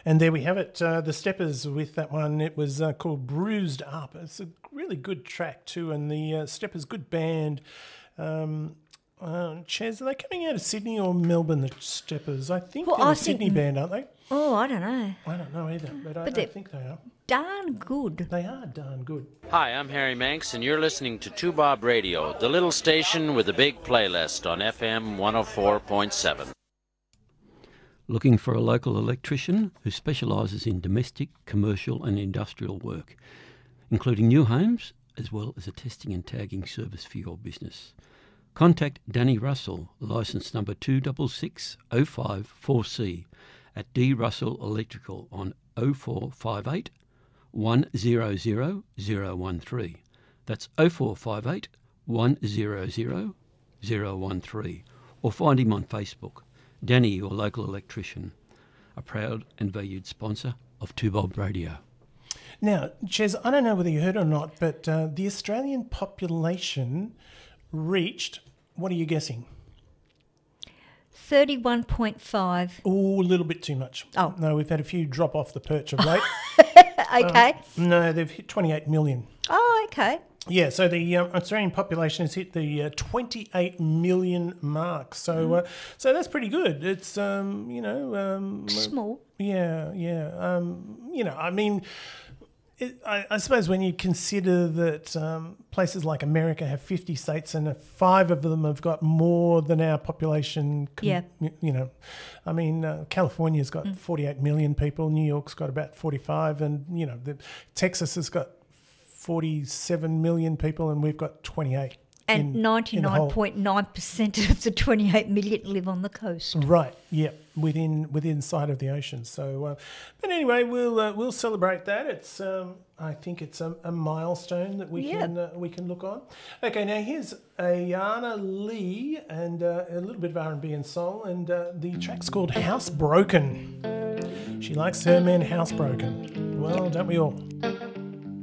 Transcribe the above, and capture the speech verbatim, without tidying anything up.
And there we have it, uh, the Steppers with that one. It was uh, called Bruised Up. It's a really good track too, and the uh, Steppers, good band. Um, uh, Ches, are they coming out of Sydney or Melbourne, the Steppers? I think Well, they're I a think- Sydney band, aren't they? Oh, I don't know. I don't know either, but, I, But I they- think they are. Darn good. They are darn good. Hi, I'm Harry Manx, and you're listening to Two Bob Radio, the little station with a big playlist on F M one oh four point seven. Looking for a local electrician who specialises in domestic, commercial and industrial work, including new homes, as well as a testing and tagging service for your business. Contact Danny Russell, licence number two six six oh five four C, at D Russell Electrical on oh four five eight, one zero zero, zero one three. That's oh four five eight, one zero zero, zero one three. Or find him on Facebook. Danny, your local electrician, a proud and valued sponsor of Two Bob Radio. Now, Ches, I don't know whether you heard or not, but uh, the Australian population reached, what are you guessing? thirty-one point five. Oh, a little bit too much. Oh. No, we've had a few drop off the perch of late. Okay. Um, no, they've hit twenty-eight million. Oh, okay. Yeah, so the um, Australian population has hit the uh, twenty-eight million mark. So, uh, so that's pretty good. It's um, you know, um, Small. yeah, yeah. Um, you know, I mean, it, I, I suppose when you consider that um, places like America have fifty states and uh, five of them have got more than our population. Com- Yeah. y- You know, I mean, uh, California's got Mm. forty-eight million people. New York's got about forty-five, and you know, the, Texas has got forty-seven million people, and we've got twenty-eight. And in- in the ninety-nine whole- point nine percent of the twenty-eight million live on the coast. Right. Yeah. Within within sight of the ocean. So, uh, but anyway, we'll uh, we'll celebrate that. It's um, I think it's a, a milestone that we Yeah. can uh, we can look on. Okay. Now here's Ayana Lee and uh, a little bit of R and B and soul, and uh, the track's called Housebroken. She likes her men housebroken. Well, don't we all?